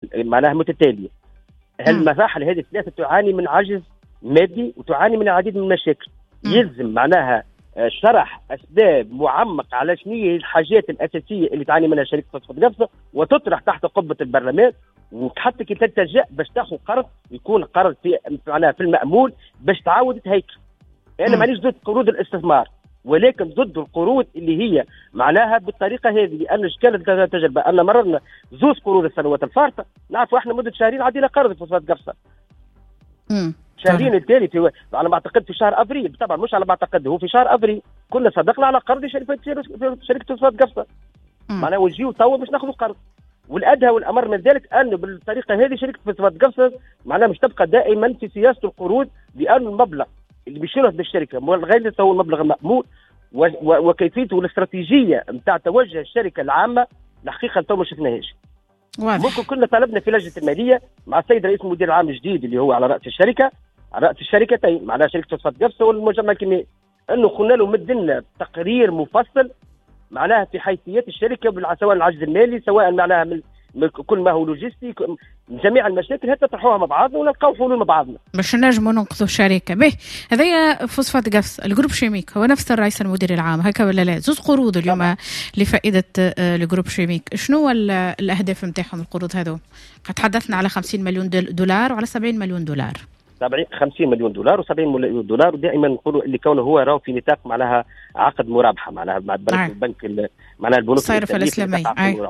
معناها متتاليه. المراحل هذه الثلاثه تعاني من عجز مادي وتعاني من العديد من المشاكل. يلزم معناها شرح اسباب معمق على شنو هي الحاجات الاساسيه اللي تعاني منها شركه فوسفات قفصه وتطرح تحت قبه البرلمان، وحتى كي تلتجأ باش تاخذ قرض يكون قرض في معناها في المأمول باش تعاود تهيكل. انا مانيش ضد قروض الاستثمار، ولكن ضد القروض اللي هي معناها بالطريقه هذه، لان كانت تجربه ان مررنا زوز قروض السنوات الفارطه، نعرفوا احنا مده شهرين عدينا قرض فوسفات قفصه. شهرين التالي على ما اعتقد في شهر ابريل، طبعا مش على ما اعتقد، هو في شهر ابريل كنا صدقنا على قرض شركه فوسفات قفصه. معناها وجيو توا باش ناخذوا قرض. والادهى والامر من ذلك انه بالطريقه هذه شركه فوسفات قفصه معناها مش تبقى دائما في سياسه القروض، لان المبلغ اللي بيشيله بالشركه غير هو المبلغ المأمول وكيفيته والاستراتيجيه نتاع توجه الشركه العامه الحقيقه تو ما شفناهاش. ممكن كنا طلبنا في لجنه الماليه مع السيد رئيس المدير العام الجديد اللي هو على راس الشركه، على راس الشركتين معناها شركه فوسفات قفصه والمجمع الكيميائي، انه قلنا له مد لنا تقرير مفصل معناها في حيثيات الشركه سواء العجز المالي سواء معناها من كل ما هو لوجستي، جميع المشاكل حتى تطرحوها مع بعضنا ونلقاو حلول مع بعضنا باش نجموا ننقذوا الشركه. به هذايا فوسفات قفص الجروب شيميك هو نفس الرئيس المدير العام هكا ولا لا؟ زوز قروض اليوم لفائده الجروب شيميك، شنو الاهداف نتاعهم القروض هذو؟ تحدثنا على 50 مليون دولار وعلى 70 مليون دولار. 50 مليون دولار و70 مليون دولار، ودائما نقولوا اللي كونه هو راهو في نطاق معناها عقد مرابحه معناها مع البنك معناها البنوك الصرف الاسلامي.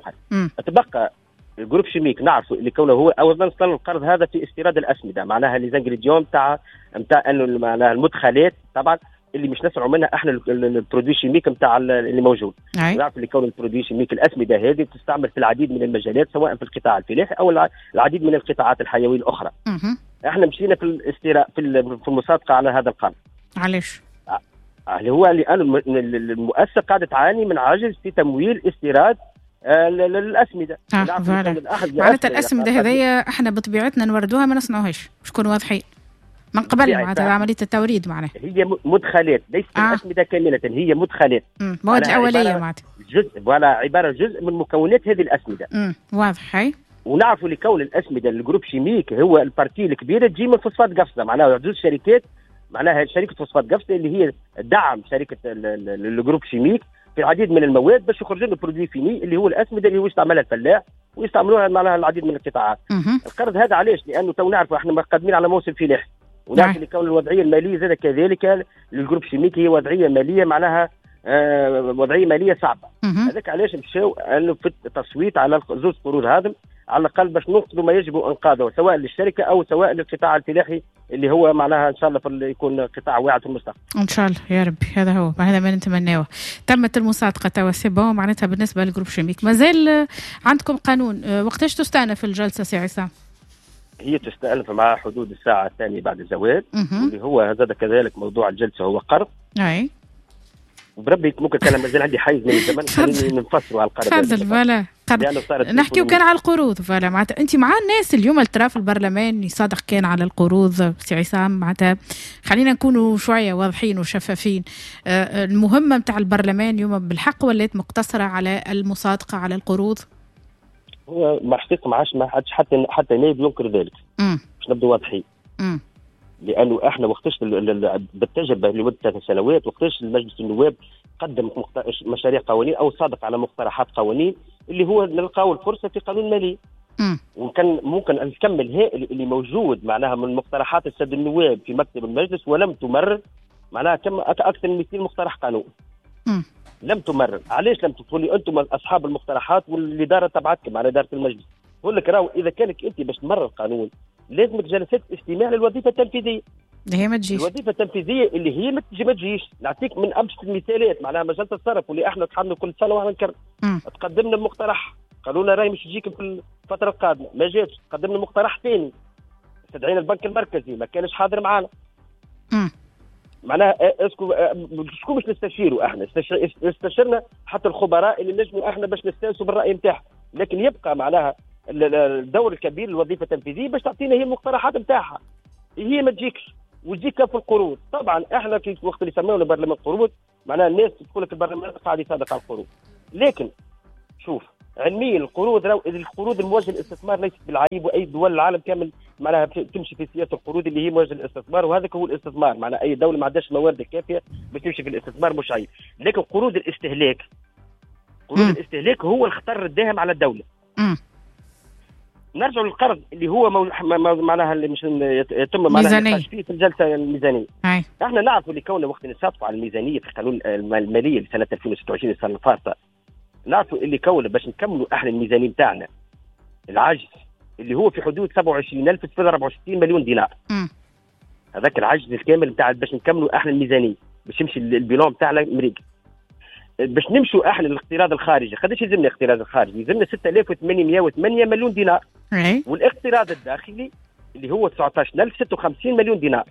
تبقى الجروب شيميك نعرفوا اللي كونه هو اولا استلم القرض هذا في استيراد الاسمده معناها لي زانغريديون نتاع انه معناها المدخلات طبعا اللي مش نسمعوا منها احنا البرودوي شيميك نتاع اللي موجود. نعرف اللي كون البرودوي شيميك الاسمده هذه تستعمل في العديد من المجالات سواء في القطاع الفلاحي او العديد من القطاعات الحيويه الاخرى. احنا مشينا في الاستيراء في المصادقه على هذا القرض. علاش؟ اللي هو لان المؤسسه قاعده تعاني من عجز في تمويل استيراد الاسمده. معناتها الاسمده هذيا احنا بطبيعتنا نوردوها ما نصنعوهاش، شكون واضحين من قبل معناتها عمليه التوريد معناها هي مدخلات ليست الاسمده كامله، هي مدخلات مواد الاوليه معناتها جزء ولا عباره جزء من مكونات هذه الاسمده. واضح. هاي ونعرفوا لكون الاسمده الجروب شيميك هو البارتي الكبيره تجي من فوسفات قفصه، معناها جزء شركات معناها شركه فوسفات قفصه اللي هي دعم شركه الجروب شيميك في العديد من المواد باش يخرج لنا برودوي فيني اللي هو الاسمده اللي هو يستعملها الفلاح ويستعملوها معناها العديد من القطاعات. القرض هذا علاش؟ لانه تو نعرفوا احنا مقدمين على موسم فلاحي، ونعرف اللي كون الوضعيه الماليه زاد كذلك للجروب شيميك هي وضعيه ماليه معناها وضعيه ماليه صعبه. هذاك علاش مشاو انه في التصويت على زوج قروض هذم على الاقل باش ننقذوا ما يجب انقاذه سواء للشركه او سواء للقطاع الفلاحي اللي هو معناها ان شاء الله يكون قطاع واعد في المستقبل. ان شاء الله يا ربي، هذا هو هذا ما نتمناه. تمت المصادقه توا سيبون معناتها بالنسبه للجروب شيميك. مازال عندكم قانون، وقتاش تستأنف الجلسه سي عصام؟ هي تستأنف مع حدود الساعه الثانيه بعد الزوال، اللي هو هذا كذلك موضوع الجلسه هو قرض. اي بربي ممكن كان مازال عندي حيز من الزمن خليني نفسروا على القرض. تفضل. فوالا نحكيو كان على القروض. فوالا معناتها انت مع الناس اليوم اللي ترى في البرلمان يصادق كان على القروض سي عصام، معناتها خلينا نكونوا شويه واضحين وشفافين. المهمه نتاع البرلمان اليوم بالحق ولات مقتصره على المصادقه على القروض؟ هو مع حقيقه ما عادش حتى نائب ينكر ذلك. باش نبدو واضحين. لانه احنا وقتاش بالتجربه لمده 3 سنوات وقتاش المجلس النواب قدم مشاريع قوانين او صادق على مقترحات قوانين اللي هو نلقاو الفرصه في قانون الماليه. وكان ممكن نكمل هائل اللي موجود معناها من مقترحات الساده النواب في مكتب المجلس ولم تمرر معناها كم اكثر من 200 مقترح قانون. لم تمرر. علاش لم تقولي انتم اصحاب المقترحات والاداره تبعتكم على اداره المجلس؟ نقول لك راهو اذا كانك انت باش تمرر قانون لازمك جلسات استماع للوظيفه التنفيذيه. هي ما تجيش الوظيفه التنفيذيه اللي هي ما تجيش. نعطيك من ابسط المثالات معناها مجله الصرف واللي احنا تحملنا كل سنه واحنا نكرر. تقدمنا مقترح قالوا لنا راهي مش تجيك في الفتره القادمه، ما جاتش. قدمنا مقترح ثاني استدعينا البنك المركزي ما كانش حاضر معنا. معناها شكون باش نستشيروا؟ احنا استشرنا حتى الخبراء اللي نجموا احنا باش نستانسوا بالراي نتاعهم، لكن يبقى معناها الدور الكبير للوظيفه التنفيذيه باش تعطينا هي المقترحات نتاعها. هي ما تجيكش وتجيك في القروض. طبعا احنا في وقت اللي سمونا برلمان القروض معناها الناس تقول لك البرلمان قاعد يصادق على القروض، لكن شوف علميا القروض الموجهه للاستثمار ليست بالعيب، واي دول العالم كامل معناها تمشي في سياسه القروض اللي هي موجهه للاستثمار، وهذا هو الاستثمار. معناها اي دوله ما عندهاش موارد كافيه باش تمشي في الاستثمار مش عيب. لكن قروض الاستهلاك هو الخطر الداهم على الدوله. نرجع للقرض اللي هو معناها اللي مش يتم معناها فيه في الجلسه الميزانيه. احنا نعرف اللي كونه وقت نصادقوا على الميزانيه في القانون الماليه لسنه 2026 السنه الفارطه، نعرفوا اللي كونه باش نكملوا احنا الميزانيه نتاعنا العجز اللي هو في حدود 27,664 مليون دينار. هذاك العجز الكامل نتاع باش نكملوا احنا الميزانيه باش يمشي البيلون نتاعنا مريق. باش نمشوا احنا للاقتراض الخارجي، قداش يلزمنا الاقتراض الخارجي؟ يلزمنا 6,808 مليون دينار. والاقتراض الداخلي اللي هو 19,056 مليون دينار.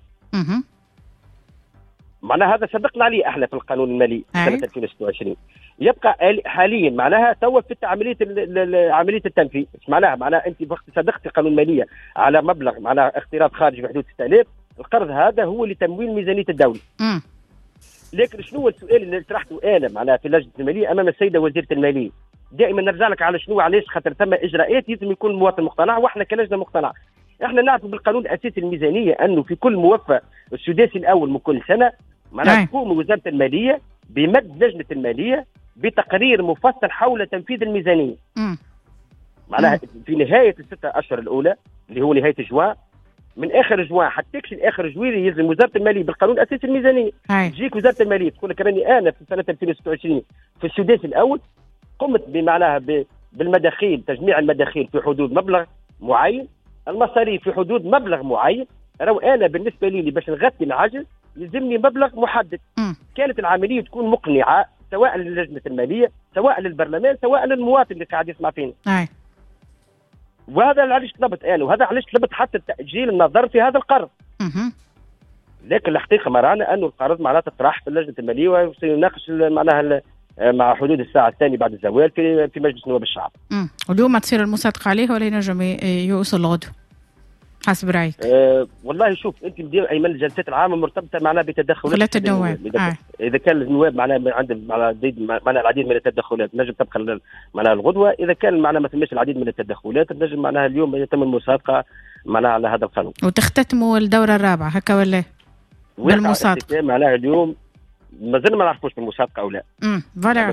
معناها هذا صدقنا عليه احنا في القانون المالي سنه 2026. يبقى حاليا معناها توا في عمليه التنفيذ. معناها انت وقت صدقت القانون الماليه على مبلغ معناها اقتراض خارجي بحدود 6000، القرض هذا هو لتمويل ميزانيه الدوله. لكن شنو هو السؤال اللي طرحته انا معناها في اللجنه الماليه امام السيده وزيره الماليه؟ دائما نرجع لك على شنو، علاش؟ خاطر ثم اجراءات لازم يكون المواطن مقتنع، واحنا كلجنه مقتنع. احنا نعرف بالقانون الاساسي الميزانيه انه في كل موفى السداسي الاول من كل سنه معناها تقوم وزاره الماليه بمد لجنه الماليه بتقرير مفصل حول تنفيذ الميزانيه. معناها في نهايه الستة اشهر الاولى اللي هو نهايه جوان، من اخر جوان حتى اخر جويلية يلزم وزاره الماليه بالقانون الاساسي الميزانيه. تجيك وزاره الماليه تقول لك راني انا في سنه 2026 في السداسي الاول قمت بمعناها بالمداخيل، تجميع المداخيل في حدود مبلغ معين، المصاريف في حدود مبلغ معين. راهو انا بالنسبه لي باش نغطي العجز يلزمني مبلغ محدد. كانت العمليه تكون مقنعه سواء للجنه الماليه سواء للبرلمان سواء للمواطن اللي قاعد يسمع فينا. وهذا علاش طلبت انا، وهذا علاش طلبت حتى تاجيل النظر في هذا القرض. لكن الحقيقه ما رانا انه القرض معناتها طرح في اللجنه الماليه وسيناقش معناها مع حدود الساعه الثانيه بعد الزوال في مجلس نواب الشعب. واليوم تصير المصادقه عليه ولا ينجم يوصل غدو حسب رايك؟ والله شوف انت مدير ايمن الجلسات العامه مرتبطه معناها بتدخلات النواب. اذا كان النواب معناها عندهم معناها العديد من التدخلات نجم تبقى معناها الغدوه، اذا كان معناها ما تمش العديد من التدخلات نجم معناها اليوم يتم المصادقه معناها على هذا القانون. وتختتموا الدوره الرابعه هكا ولا بالمصادقه؟ معناها اليوم مازلنا ما نعرفوش بالمصادقه او لا. فوالا.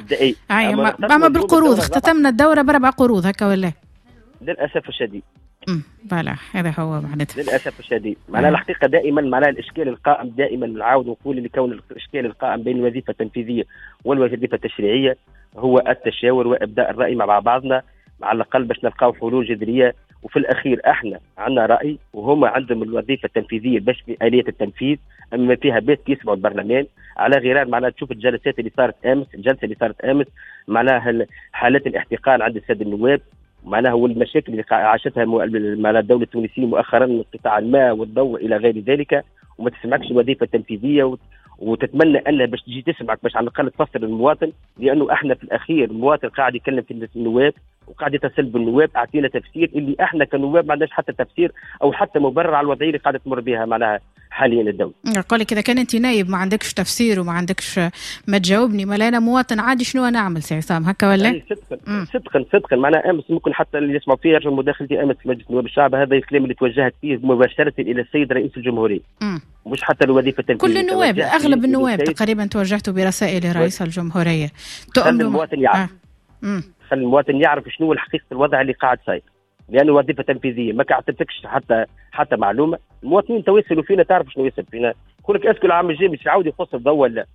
اما بالقروض اختتمنا الدوره ب4 قروض هكا ولا؟ للاسف الشديد. فوالا هذا هو معناتها للاسف الشديد. معناها الحقيقه دائما معناها الاشكال القائم دائما نعاود نقول اللي كون الاشكال القائم بين الوظيفه التنفيذيه والوظيفه التشريعيه هو التشاور وابداء الراي مع بعضنا على الاقل باش نلقاو حلول جذريه. وفي الاخير احنا عندنا راي وهما عندهم الوظيفه التنفيذيه باش في اليه التنفيذ، اما فيها بيت يسمعوا البرلمان على غرار معناها تشوف الجلسات اللي صارت امس، الجلسه اللي صارت امس معناها حالات الاحتقان عند الساده النواب، معناها والمشاكل اللي عاشتها معناها الدوله التونسيه مؤخرا من قطاع الماء والضوء الى غير ذلك، وما تسمعكش الوظيفه التنفيذيه وتتمنى انها باش تجي تسمعك باش على الاقل تفسر للمواطن، لانه احنا في الاخير المواطن قاعد يتكلم في النواب وقاعد يتصل بالنواب، اعطينا تفسير اللي احنا كنواب ما عندناش حتى تفسير او حتى مبرر على الوضعيه اللي قاعده تمر بها معناها حاليا الدوله. نقول لك اذا كان انت نايب ما عندكش تفسير وما عندكش ما تجاوبني، ما انا مواطن عادي شنو نعمل سي عصام هكا ولا؟ صدقا معناها امس ممكن حتى اللي يسمعوا فيه يرجعوا مداخلتي امس في مجلس نواب الشعب، هذا الكلام اللي توجهت فيه مباشره الى السيد رئيس الجمهوريه. مش حتى الوظيفه التنفيذيه. كل النواب اغلب النواب تقريبا توجهتوا برسائل لرئيس الجمهوريه. خلي المواطن يعرف. خلي المواطن يعرف شنو الحقيقه الوضع اللي قاعد صاير، لانه وظيفه تنفيذيه ما كعطتكش حتى معلومه. المواطنين توصلوا فينا تعرف شنو يصير فينا، يقول لك اسكو العام الجاي مش يعاود يخص الضوء ولا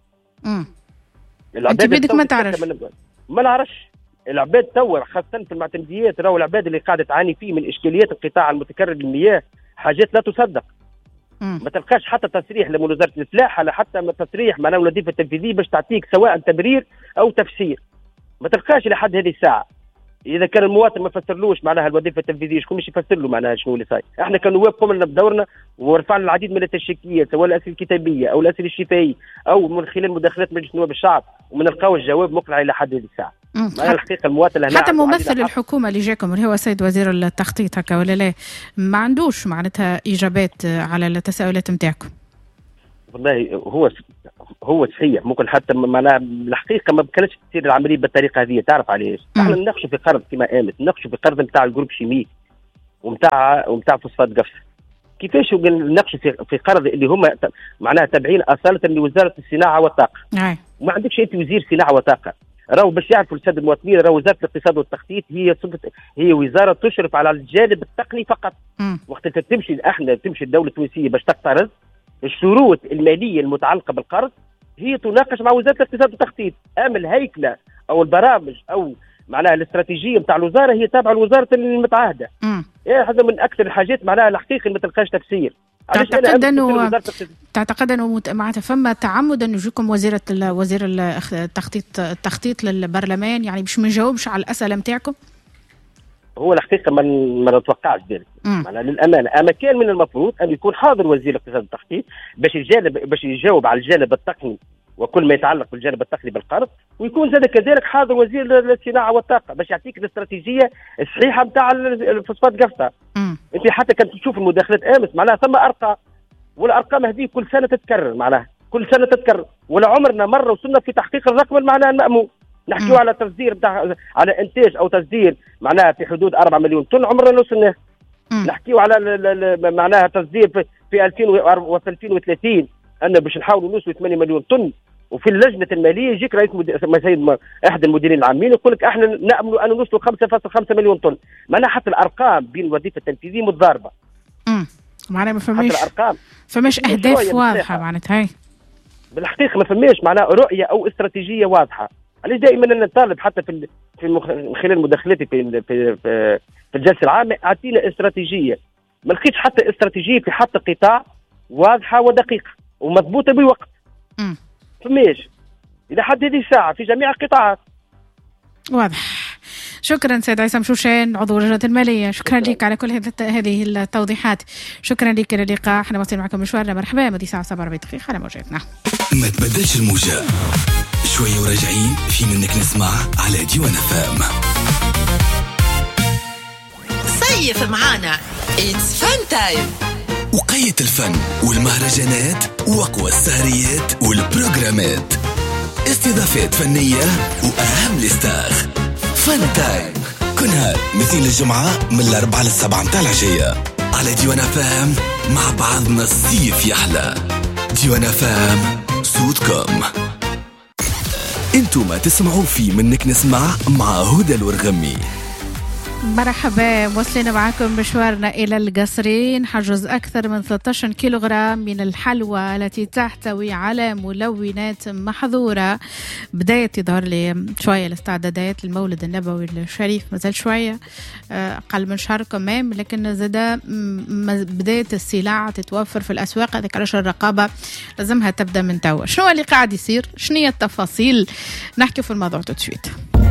لا؟ انت بدك ما تعرفش. ما نعرفش العباد توا خاصه في المعتمديات، راهو العباد اللي قاعده تعاني فيه من اشكاليات القطاع المتكرر للمياه حاجات لا تصدق. ما تلقاش حتى تصريح لوزاره الفلاحه لا حتى تصريح معناه الوظيفه التنفيذيه باش تعطيك سواء تبرير او تفسير، ما تلقاش لحد هذه الساعه. اذا كان المواطن ما فسرلوش معناها الوظيفه التنفيذيه شكون باش يفسر له معناها شنو اللي صاير؟ احنا كنواب قمنا بدورنا ورفعنا العديد من التشكيكات سواء الاسئله الكتابيه او الاسئله الشفهيه او من خلال مداخلات مجلس نواب الشعب، وما نلقاو الجواب مقنع الى حد هذه الساعه. الحقيقه المواطن هنا حتى ممثل الحكومه اللي جاكم اللي هو السيد وزير التخطيط هكا ولا لا ما عندوش معناتها اجابات على التساؤلات نتاعكم؟ والله هو صحيح، ممكن حتى معناها الحقيقه ما كانتش تصير العمليه بالطريقه هذه. تعرف علاش؟ احنا نناقشوا في قرض كما قامت، نناقشوا في قرض نتاع الجروب شيميك ومتاع فوسفات قفص. كيفاش نناقشوا في قرض اللي هما معناها تابعين اصاله لوزاره الصناعه والطاقه. وما عندكش انت وزير صناعه وطاقه. راهو باش يعرفوا الساده المواطنين، راهو وزاره الاقتصاد والتخطيط هي وزاره تشرف على الجانب التقني فقط. وقت تمشي الدوله التونسيه باش تقترض، الشروط الماليه المتعلقه بالقرض هي تناقش مع وزاره الاقتصاد والتخطيط. اما الهيكله او البرامج او معناها الاستراتيجيه نتاع الوزاره هي تابعه للوزاره المتعهده. هذا من اكثر الحاجات معناها الحقيقه ما تلقاش تفسير. تعتقد انه معناتها فما تعمد انه يجيكم وزير التخطيط للبرلمان، يعني باش ما يجاوبش على الاسئله نتاعكم؟ هو الحقيقه ما نتوقعش ذلك معناها للامانه. اما كان من المفروض ان يكون حاضر وزير الاقتصاد والتخطيط باش يجاوب على الجانب التقني وكل ما يتعلق بالجانب التقني بالقرض، ويكون زاد كذلك حاضر وزير الصناعه والطاقه باش يعطيك الاستراتيجيه الصحيحه نتاع الفوسفات قفصه. انت حتى كنت تشوف المداخلات امس معناها ثم ارقام، والارقام هذه كل سنه تتكرر، معناها كل سنه تتكرر، ولا عمرنا مره وصلنا في تحقيق الرقم معناها المأمول. نحكيو على تصدير على انتاج او تصدير معناها في حدود 4 مليون طن عمرنا وصلنا. نحكيو على معناها تصدير في 2030 ان باش نحاولوا نوصلوا 8 مليون طن. وفي اللجنه الماليه يجيك رئيس سيد احد المديرين العامين يقول لك احنا نامل ان نوصلوا 5.5 مليون طن. معناها حتى الارقام بين الوظيفه التنفيذيه متضاربه. معناها ما فماش اهداف واضحه معناتها. هاي بالحقيقه ما فماش معناها رؤيه او استراتيجيه واضحه. علاش دائما انا نطالب حتى من خلال مداخلتي في الجلسه العامه اعطينا استراتيجيه. ما لقيتش حتى استراتيجيه في حتى قطاع واضحه ودقيقه ومضبوطه بوقت. فماش الى حد هذه الساعه في جميع القطاعات. واضح. شكرا سيد عصام شوشان عضو لجنة المالية، شكرا لك على كل هذه التوضيحات. شكرا لك. إلى اللقاء. احنا واصلين معكم مشوارنا. مرحبا. مدي ساعة 7 دقيقة على موجاتنا. ما تبدلش الموجة، شوية وراجعين في منك نسمع على ديوان FM. صيف معانا It's Fun Time. وقية الفن والمهرجانات وأقوى السهريات والبروجرامات، استضافات فنية وأهم الستار. فن تايم كل نهار مثل الجمعة من 4 ل7 متاع العشية على ديوان FM. مع بعضنا الصيف يحلى. ديوان FM صوتكم. انتم ما تسمعوا في منك نسمع مع هدى الورغمي. مرحبا. وصلنا معكم مشوارنا إلى القصرين. حجز أكثر من 13 كيلوغرام من الحلوى التي تحتوي على ملونات محظورة. بداية تظهر لي شوية الاستعدادات للمولد النبوي الشريف، مازال شوية أقل من شهر كمان، لكن زاد بداية السلع تتوفر في الأسواق. هذيك علاش الرقابة لازمها تبدأ من توا. شنو اللي قاعد يصير؟ شنو هي التفاصيل؟ نحكي في الموضوع تشويت.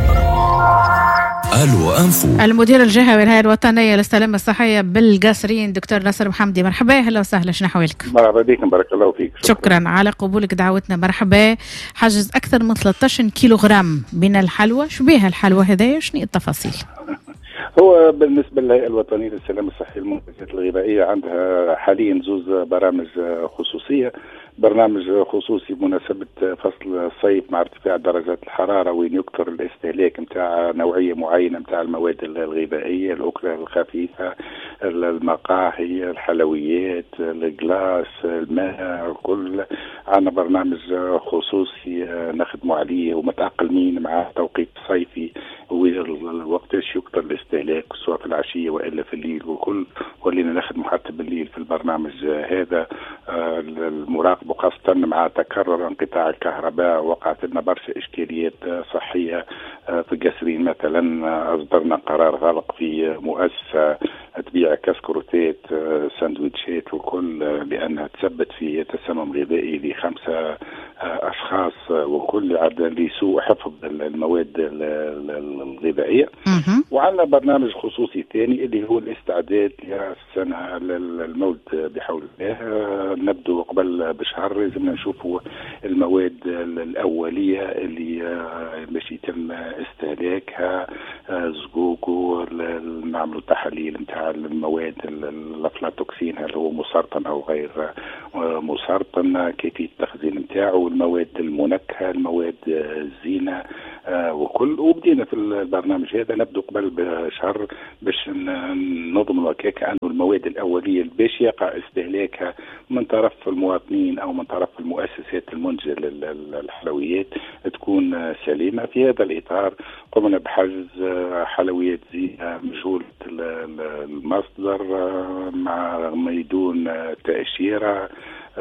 ألو أنفو. المدير الجهوي للهيئة الوطنية للسلامة الصحية بالقصرين دكتور ناصر محمدي، مرحبا. هلا وسهلا. شنو حوالك؟ مرحبا بك. بارك الله فيك. شكرا على قبولك دعوتنا. مرحبا. حجز أكثر من 13 كيلوغرام من الحلوى. شو بها الحلوى هذايا؟ شنو التفاصيل؟ هو بالنسبة للهيئة الوطنية للسلامة الصحية والمنتجات الغذائية عندها حاليا زوز برامج خصوصية. برنامج خصوصي بمناسبة فصل الصيف مع ارتفاع درجات الحرارة، وين يكثر الاستهلاك متاع نوعية معينة متاع المواد الغذائية، الأكلة الخفيفة، المقاهي، الحلويات، الجلاس، الماء، كل. عندنا برنامج خصوصي نخدموا عليه ومتأقلمين مع توقيت صيفي وقتاش يكثر الاستهلاك سواء في العشية وإلا في الليل وكل، ولينا نخدم حتى بالليل في البرنامج هذا. المراقبة خاصة مع تكرر انقطاع الكهرباء وقعت لنا برشا إشكاليات صحية في القصرين. مثلا أصدرنا قرار غلق في مؤسسة تبيع كسكروتات ساندويتشات وكل، لأنها تثبت في تسمم غذائي ل5 أشخاص وكل لسوء حفظ المواد الغذائية. وعندنا برنامج خصوصي ثاني اللي هو الاستعداد للسنة للمولد بحول الله. نبدو قبل بشهر لازمنا نشوفوا المواد الأولية اللي باش يتم استهلاكها، زقوق، نعملوا تحاليل نتاع المواد الافلاتوكسين التخزين هل هو مسرطن أو غير مسرطن، كيفية التخزين نتاعو، المواد المنكهة، المواد الزينة وكل. وبدينا في البرنامج هذا نبدو قبل بشهر باش نضمن وكاك أنه المواد الأولية باش يقع استهلاكها من طرف المواطنين أو من طرف المؤسسات المنتجة للحلويات تكون سليمة. في هذا الإطار قمنا بحجز حلويات زينة مجهولة المصدر مع ميدون تأشيرة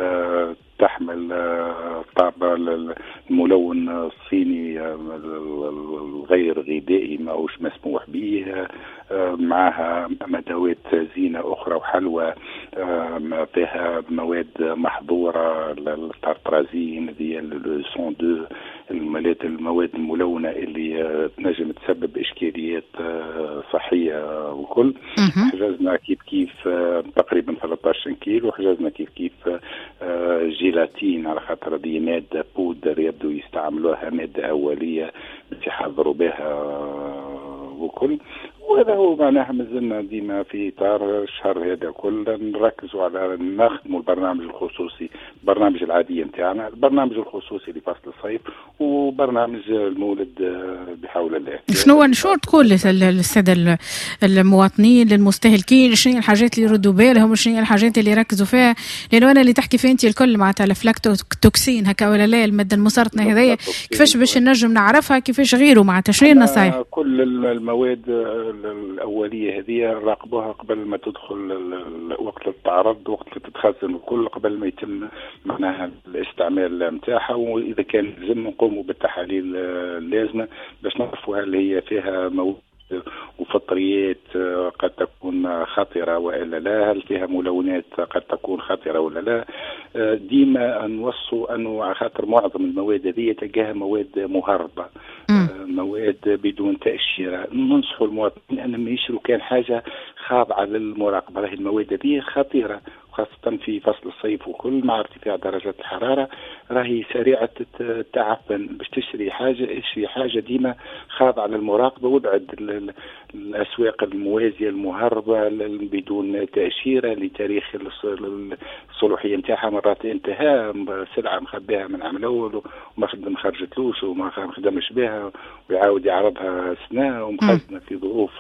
تحمل طابع الملون الصيني الغير غذائي ما هوش مسموح به، معها مدوات زينة أخرى وحلوى فيها مواد محظورة الترطرازين ديال 102 المواد الملونة اللي تنجم تسبب إشكاليات صحية وكل. حجزنا كيف تقريبا 13 كيلو، حجزنا كيف جيلاتين على خاطر دي مادة بودر يبدو يستعملوها مادة أولية باش يحضروا بها وكل. وهذا هو معناها مازلنا ديما في إطار الشهر هذا كله نركزوا على نخدموا البرنامج الخصوصي، البرنامج العادي نتاعنا، البرنامج الخصوصي لفصل الصيف، وبرنامج المولد بحول الله. شنو تقول للسادة المواطنين للمستهلكين؟ شنو الحاجات اللي يردوا بالهم وشنو الحاجات اللي يركزوا فيها؟ لأنه أنا اللي تحكي فيه أنت الكل معناتها الفلاكتوكسين هكا ولا لا، المادة المسرطنة هذيا كيفاش باش نجم نعرفها، كيفاش غيره معناتها شنو النصائح؟ كل المواد الأولية هذه راقبوها قبل ما تدخل وقت التعرض، وقت اللي تتخزن وكل، قبل ما يتم معناها الاستعمال نتاعها. وإذا كان لازم نقوموا بالتحاليل اللازمة باش نعرفوا هل هي فيها مواد وفطريات قد تكون خطرة وإلا لا، هل فيها ملونات قد تكون خطرة ولا لا. ديما نوصوا أنه خاطر معظم المواد هذه تلقاها مواد مهربة، مواد بدون تأشيرة. ننصحوا المواطنين أنهم يشروا كان حاجة خاضعة للمراقبة. راهي المواد هذه خطيرة خاصة في فصل الصيف وكل مع ارتفاع درجات الحرارة، راهي سريعة التعفن. باش تشتري حاجة ديما خاضعة للمراقبة، وابعد الأسواق الموازية المهربة بدون تأشيرة لتاريخ الصلاحية نتاعها. مرات انتهى سلعة مخبيها من عام الأول وما خرجتلوش وما خدمش بها ويعاود يعرضها سنة ومخزنة في ظروف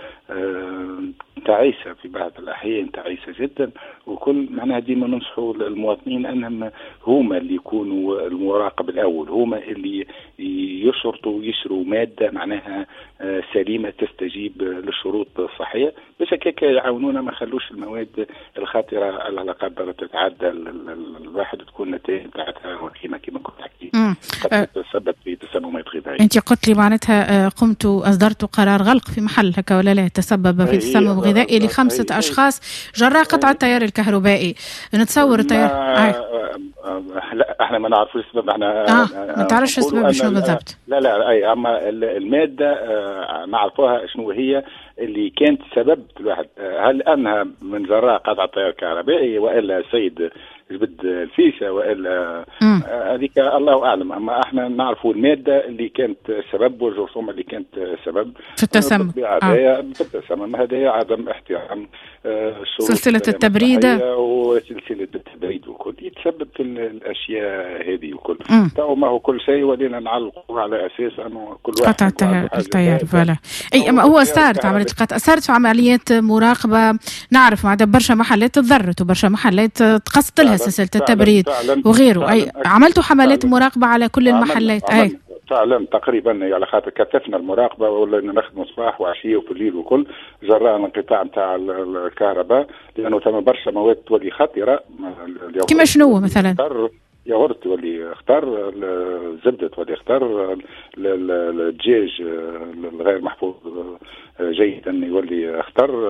تعيسة، في بعض الأحيان تعيسة جدا وكل. معناها ديما ننصحوا المواطنين أنهم هما اللي يكونوا المراقب الأول، هما اللي يشروا مادة معناها سليمة تستجيب للشروط الصحية، باش هكاك يعاونونا ما خلوش المواد الخطرة على قدر تتعدى الواحد وتكون النتائج بتاعتها وخيمة كما كنت حكيت قد تسبب في تسممات غذائية. أنت قلت لي معناتها أصدرتوا قرار غلق في محل هكا ولا لا تسبب في تسمم غذائي ل5 أشخاص جراء قطع التيار الكهربائي. نتصور التيار لا احنا ما نعرفوش السبب. احنا ما تعرفش السبب شنو بالضبط؟ لا اي اما الماده نعرفوها شنو هي اللي كانت سبب الواحد، هل انها من جراء قطع التيار الكهربائي والا سيد جبد الفيشه والا هذيك الله اعلم. اما احنا نعرفوا الماده اللي كانت سبب والجرثومه اللي كانت سبب في التسمم. في التسمم هذه عدم احترام سلسله التبريد وسلسله التبريد وكل يتسبب في الاشياء هذه وكل. تو ما هو كل شيء ولينا نعلقوا على اساس انه كل واحد قطع التيار فوالا. اي اما هو صارت في عمليات مراقبه، نعرف مع برشا محلات تضررت وبرشا محلات تقصت لها سلسله التبريد وغيره. اي عملتوا حملات مراقبه على كل المحلات؟ اي فعلا تقريبا على خاطر كثفنا المراقبه ولنا نخدموا صباح وعشيه وفي الليل وكل، جراء الانقطاع نتاع الكهرباء، لانه ثم برشا مواد تولي خطره. كما شنو مثلا؟ ياغورت تولي اختار، الزبده تولي اختار، الدجاج الغير محفوظ جيدا يولي اختار،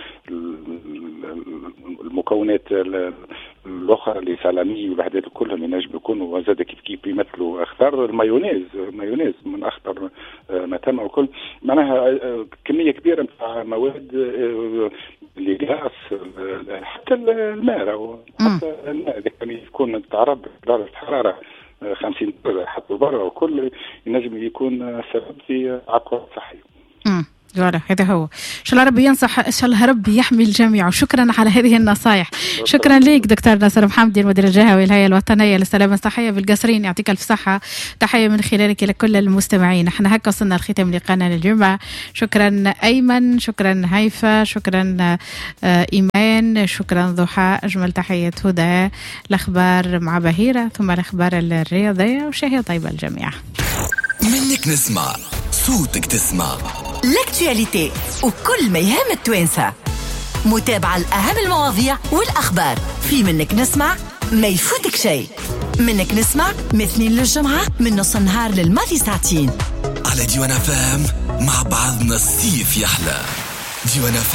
المكونات الاخرى اللي سلامي والحاجات كلهم ينجم يكونوا زاد كيف يمثلوا اختار. المايونيز من اخطر ما تم وكل. معناها كميه كبيره نتاع مواد اللي غاس حتى الماء حتى الماء اللي يكون تعرض درجه الحراره 50 درجه حتى برا وكل ينجم يكون سبب في عقم صحي. فوالا هذا هو. إن شاء الله ربي ينصح، إن شاء الله ربي يحمي الجميع. وشكرا على هذه النصائح. شكرا لك دكتور ناصر محمدي، المدير الجهوي الهيئة الوطنية للسلامة الصحية بالقصرين. يعطيك الف صحة. تحية من خلالك لكل المستمعين. احنا هكا وصلنا لختام لقاءنا للجمعة. شكرا أيمن، شكرا هيفا، شكرا إيمان، شكرا ضحى. أجمل تحية هدى. الأخبار مع بهيرة ثم الأخبار الرياضية، وشهية طيبة الجميع. منك نسمع صوتك تسمع لاكتواليتي وكل ما يهم التوانسة. متابعة الأهم المواضيع والأخبار في منك نسمع، ما يفوتك شيء. منك نسمع مثنين للجمعة من نص النهار للماضي ساعتين على ديوان FM. مع بعضنا الصيف يحلى. ديوان FM.